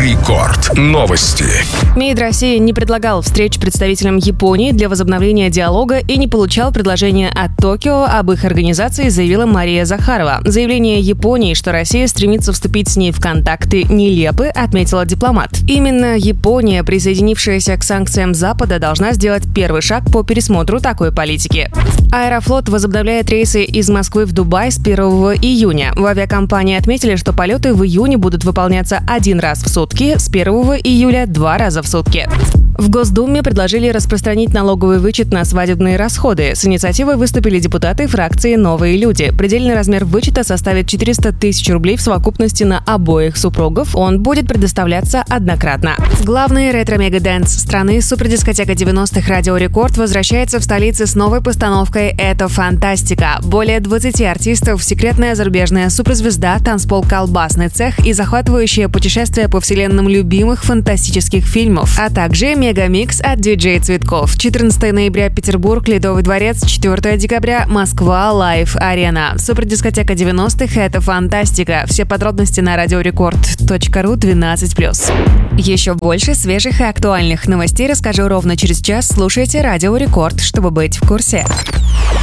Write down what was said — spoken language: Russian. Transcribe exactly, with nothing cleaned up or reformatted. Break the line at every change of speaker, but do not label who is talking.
Рекорд. Новости.
МИД России не предлагал встреч представителям Японии для возобновления диалога и не получал предложения от Токио об их организации, заявила Мария Захарова. Заявление Японии, что Россия стремится вступить с ней в контакты, нелепы, отметила дипломат. Именно Япония, присоединившаяся к санкциям Запада, должна сделать первый шаг по пересмотру такой политики. Аэрофлот возобновляет рейсы из Москвы в Дубай с первого июня. В авиакомпании отметили, что полеты в июне будут выполняться один раз в сутки, с первого июля два раза в сутки. В Госдуме предложили распространить налоговый вычет на свадебные расходы. С инициативой выступили депутаты фракции «Новые люди». Предельный размер вычета составит четыреста тысяч рублей в совокупности на обоих супругов. Он будет предоставляться однократно. Главный ретро-мега-дэнс страны супердискотека девяностых «Радио Рекорд» возвращается в столице с новой постановкой «Это фантастика». Более двадцати артистов, секретная зарубежная суперзвезда, танцпол-колбасный цех и захватывающее путешествие по вселенным любимых фантастических фильмов, а также мегамикс от диджей Цветков. четырнадцатого ноября Петербург, Ледовый дворец, четвёртого декабря Москва, Лайв Арена. Супердискотека девяностых — это фантастика. Все подробности на радиорекорд точка ру двенадцать плюс. Еще больше свежих и актуальных новостей расскажу ровно через час. Слушайте Радио Рекорд, чтобы быть в курсе.